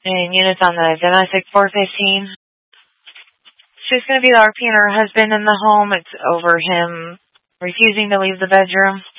And units on the domestic 415. She's going to be the RP and her husband in the home. It's over him refusing to leave the bedroom.